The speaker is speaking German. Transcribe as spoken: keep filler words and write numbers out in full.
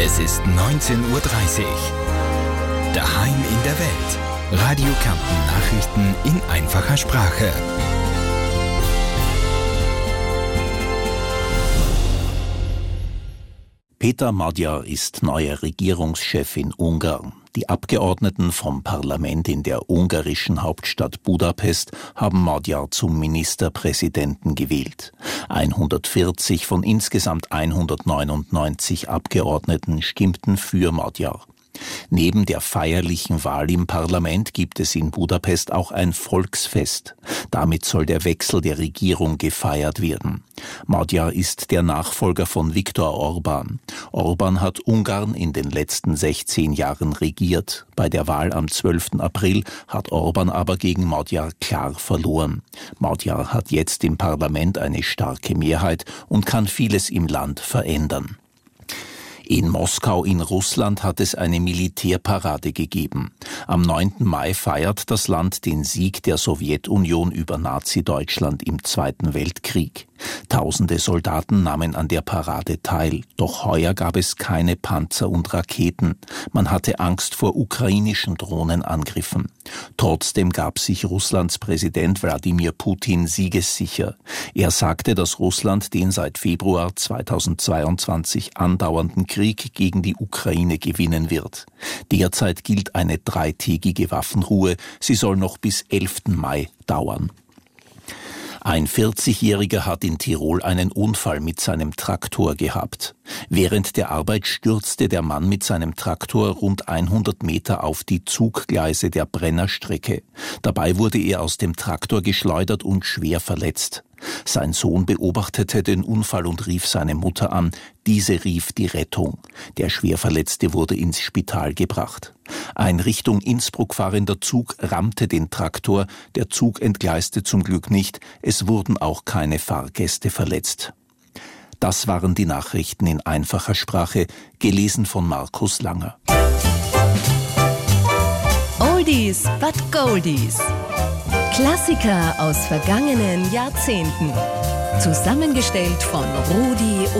Es ist neunzehn Uhr dreißig. Daheim in der Welt. Radio Kärnten Nachrichten in einfacher Sprache. Péter Magyar ist neuer Regierungschef in Ungarn. Die Abgeordneten vom Parlament in der ungarischen Hauptstadt Budapest haben Magyar zum Ministerpräsidenten gewählt. hundertvierzig von insgesamt hundertneunundneunzig Abgeordneten stimmten für Magyar. Neben der feierlichen Wahl im Parlament gibt es in Budapest auch ein Volksfest. Damit soll der Wechsel der Regierung gefeiert werden. Magyar ist der Nachfolger von Viktor Orbán. Orbán hat Ungarn in den letzten sechzehn Jahren regiert. Bei der Wahl am zwölften April hat Orbán aber gegen Magyar klar verloren. Magyar hat jetzt im Parlament eine starke Mehrheit und kann vieles im Land verändern. In Moskau in Russland hat es eine Militärparade gegeben. Am neunten Mai feiert das Land den Sieg der Sowjetunion über Nazi-Deutschland im Zweiten Weltkrieg. Tausende Soldaten nahmen an der Parade teil. Doch heuer gab es keine Panzer und Raketen. Man hatte Angst vor ukrainischen Drohnenangriffen. Trotzdem gab sich Russlands Präsident Wladimir Putin siegessicher. Er sagte, dass Russland den seit Februar zweitausendzweiundzwanzig andauernden Krieg gegen die Ukraine gewinnen wird. Derzeit gilt eine dreitägige Waffenruhe. Sie soll noch bis elften Mai dauern. Ein vierzigjähriger hat in Tirol einen Unfall mit seinem Traktor gehabt. Während der Arbeit stürzte der Mann mit seinem Traktor rund hundert Meter auf die Zuggleise der Brennerstrecke. Dabei wurde er aus dem Traktor geschleudert und schwer verletzt. Sein Sohn beobachtete den Unfall und rief seine Mutter an. Diese rief die Rettung. Der Schwerverletzte wurde ins Spital gebracht. Ein Richtung Innsbruck fahrender Zug rammte den Traktor. Der Zug entgleiste zum Glück nicht. Es wurden auch keine Fahrgäste verletzt. Das waren die Nachrichten in einfacher Sprache, gelesen von Markus Langer. Oldies but Goldies. Klassiker aus vergangenen Jahrzehnten. Zusammengestellt von Rudi